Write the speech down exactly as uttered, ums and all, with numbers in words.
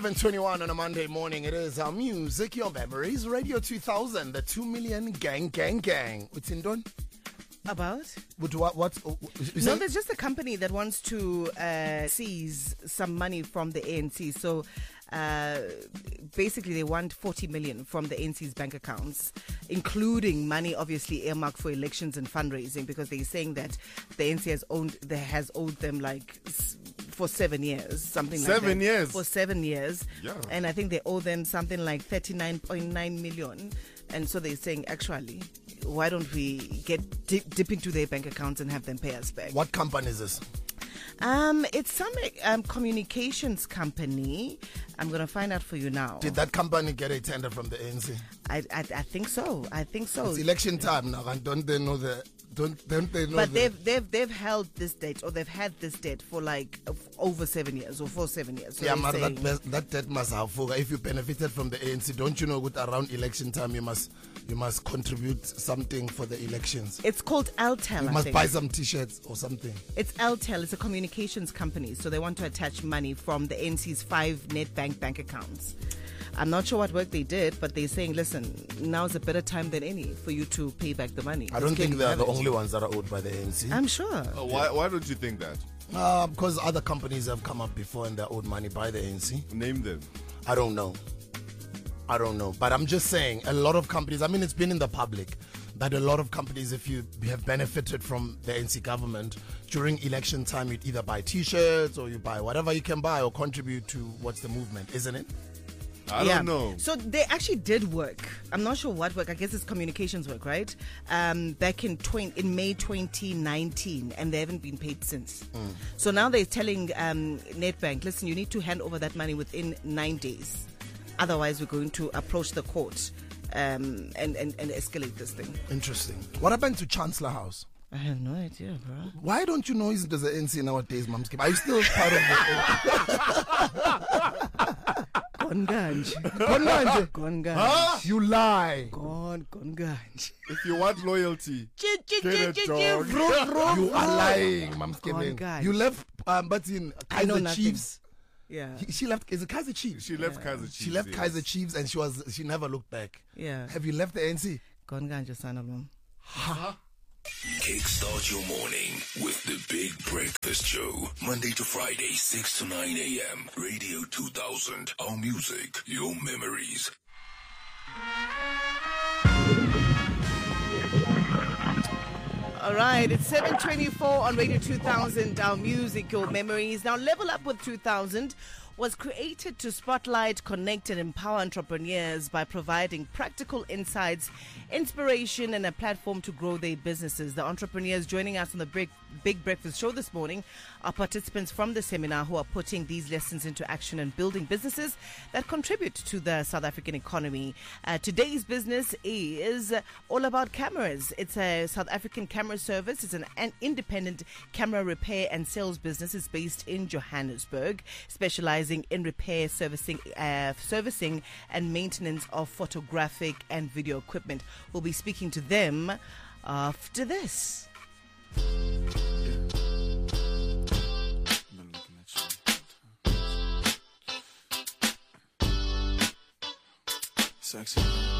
seven twenty-one on a Monday morning. It is our music, your memories. Radio two thousand, the two million gang, gang, gang. What's in done? About? What? What? what uh, no, there's just a company that wants to uh, seize some money from the A N C. So uh, basically, they want forty million from the A N C's bank accounts, including money obviously earmarked for elections and fundraising, because they're saying that the A N C has owned, they has owed them like for seven years, something like that. Seven years? For seven years. Yeah. And I think they owe them something like thirty-nine point nine million. And so they're saying, actually, why don't we get dip, dip into their bank accounts and have them pay us back? What company is this? Um, it's some um, communications company. I'm going to find out for you now. Did that company get a tender from the A N C? I, I, I think so. I think so. It's election time now, and don't they know the... Don't, don't they know but the, they've they've they've held this debt, or they've had this debt for like over seven years or for seven years. So yeah, man, saying, that that debt must have. If you benefited from the A N C, don't you know? With around election time, you must you must contribute something for the elections. It's called Altel. You I must think. buy some T-shirts or something. It's Altel. It's a communications company, so they want to attach money from the A N C's five Nedbank bank accounts. I'm not sure what work they did, but they're saying, listen, now's a better time than any for you to pay back the money. I don't It's think getting they're the ravaged. only ones that are owed by the A N C. I'm sure. Uh, why, why don't you think that? Uh, because other companies have come up before and they're owed money by the A N C. Name them. I don't know. I don't know. But I'm just saying, a lot of companies, I mean, it's been in the public that a lot of companies, if you have benefited from the A N C government, during election time, you'd either buy T-shirts or you buy whatever you can buy or contribute to what's the movement, isn't it? I yeah. don't know. So they actually did work. I'm not sure what work. I guess it's communications work, right? Um, back in twenty in May twenty nineteen, and they haven't been paid since. Mm. So now they're telling um, Nedbank, listen, you need to hand over that money within nine days. Otherwise, we're going to approach the court um, and, and, and escalate this thing. Interesting. What happened to Chancellor House? I have no idea, bro. Why don't you know he's the A N C nowadays, Mamskip? Are you still part of the... Gonganj. Gonganj. Gonganj. Huh? You lie. Gon, Gonganj. If you want loyalty, Ch- ch- get a ch- ch- dog. vroom, vroom, You are vroom. lying, Mamskip. Gonganj. You left, um, but in I know Kaiser nothing. Chiefs. Yeah. He, she left. Is it Kaiser Chiefs? she left Kaiser Chiefs. She left yes. Kaiser Chiefs, and she was. She never looked back. Yeah. Have you left the A N C? Gonganj, son of them. Kickstart your morning with the Big Breakfast Show. Monday to Friday, six to nine a.m. Radio two thousand. Our music, your memories. All right, it's seven twenty-four on Radio two thousand, our music, your memories. Now, Level Up with two thousand was created to spotlight, connect, and empower entrepreneurs by providing practical insights, inspiration, and a platform to grow their businesses. The entrepreneurs joining us on the Big, Big Breakfast Show this morning are participants from the seminar who are putting these lessons into action and building businesses that contribute to the South African economy. Uh, today's business is all about cameras. It's a South African camera service. It's an, an independent camera repair and sales business. It's based in Johannesburg, specializing in repair, servicing, uh, servicing and maintenance of photographic and video equipment. We'll be speaking to them after this. Sexy.